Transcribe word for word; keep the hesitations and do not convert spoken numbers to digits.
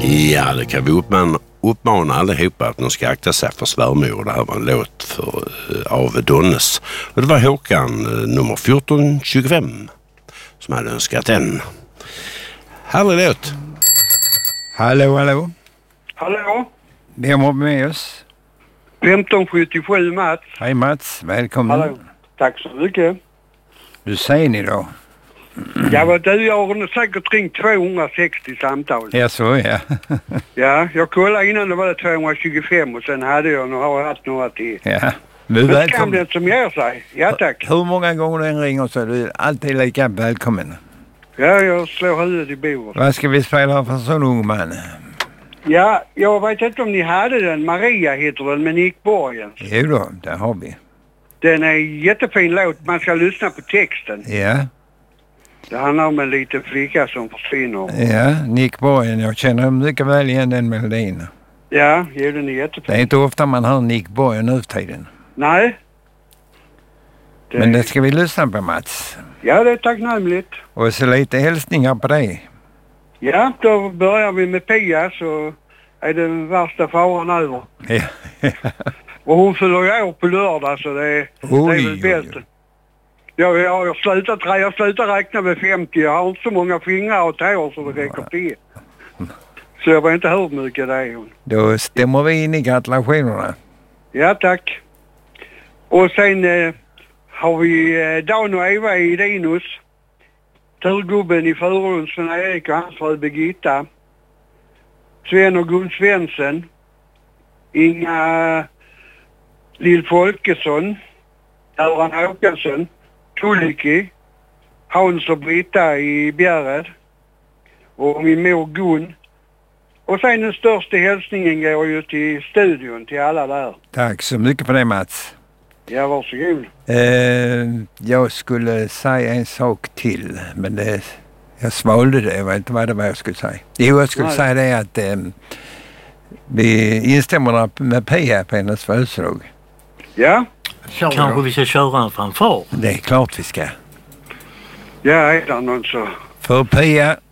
Ja, det kan vi uppmana, uppmana allihopa att de ska akta sig för svärmor. Det här var en låt för, uh, av Donnes. Och det var Håkan uh, nummer fjorton tjugofem som hade önskat den. Härlig låt. Hallå, hallå. Hallå? Vem har med oss? femton sjuttiosju Mats. Hej Mats, välkommen. Hallå. Tack så mycket. Du säger ni då? Ja, vad du, jag har säkert ringt tvåhundrasextio samtal. Ja, så ja. Ja, jag kollade innan det var tvåhundratjugofem och sen hade jag, nu har jag haft några till. Ja. Men skam det som gör sig. Ja, tack. Hur många gånger du än ringer så är du alltid lika välkommen. Ja, jag slår huvudet i bordet. Vad ska vi spela för sån ung man? Ja, jag vet inte om ni hade den. Maria heter den med Nick Borgens. Jo då, det har vi. Den är en jättefin låt. Man ska lyssna på texten. Ja. Det handlar om en liten flicka som försvinner. Ja, Nick Borgen. Jag känner mycket väl igen den melodin. Ja, ja, den är jättefin. Det är inte ofta man hör Nick Borgen nu för tiden. Nej. Det... Men det ska vi lyssna på, Mats. Ja, det är tacknämligt. Och så lite hälsningar på dig. Ja, då börjar vi med Pia så är den värsta faran över. Ja. Och hon fyller ju år på lördag så det är, oj, det är väl bättre. Ja, jag har slutat, jag slutar räkna med femtio. Jag har inte så många fingrar och tår så det räcker till. Så jag vet inte hur mycket det är hon. Då stämmer vi in i gratulationerna. Ja, tack. Och sen eh, har vi eh, Dan och Eva i Dinus. Turgubben i Furun, Sven-Erik och hans fru Birgitta. Sven och Gun Svensson. Inga Lill Folkesson. Göran Håkansson. Tulliki. Hans och Britta i Bjärred. Och min mor Gun. Och sen den största hälsningen går ju till studion, till alla där. Tack så mycket för det, Mats. Ja, varsågod. Eh, jag skulle säga en sak till, men det, jag svalde det. Jag vet inte vad det var jag skulle säga. Jo, jag skulle Nej. säga det att eh, vi instämmer med Pia på hennes födelsedag. Ja. Så kanske vi ska köra en fanfar. Det är klart vi ska. Ja, är det någon så. För Pia